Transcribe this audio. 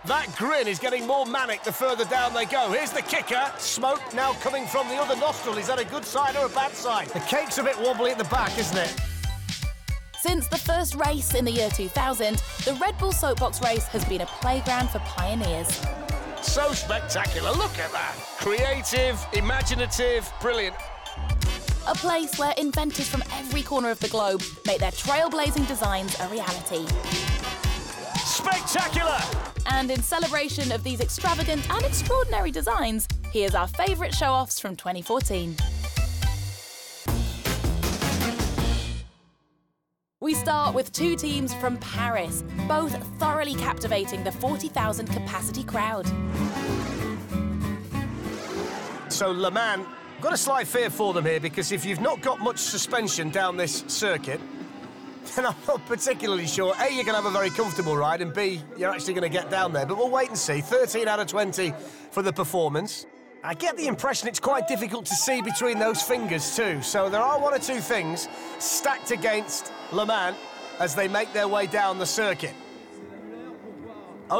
That grin is getting more manic the further down they go. Here's the kicker. Smoke now coming from the other nostril. Is that a good sign or a bad sign? The cake's a bit wobbly at the back, isn't it? Since the first race in the year 2000, the Red Bull Soapbox race has been a playground for pioneers. So spectacular. Look at that. Creative, imaginative, brilliant. A place where inventors from every corner of the globe make their trailblazing designs a reality. Spectacular! And in celebration of these extravagant and extraordinary designs, here's our favourite show-offs from 2014. We start with two teams from Paris, both thoroughly captivating the 40,000 capacity crowd. So Le Mans, I've got a slight fear for them here, because if you've not got much suspension down this circuit, then I'm not particularly sure, A, you're going to have a very comfortable ride, and B, you're actually going to get down there. But we'll wait and see. 13 out of 20 for the performance. I get the impression it's quite difficult to see between those fingers too, so there are one or two things stacked against Le Mans as they make their way down the circuit.